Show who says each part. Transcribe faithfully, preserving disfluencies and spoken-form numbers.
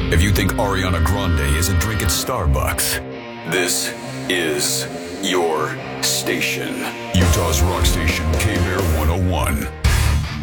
Speaker 1: If you think Ariana Grande isn't drinking Starbucks, this is your station. Utah's rock station, K-Bear one oh one.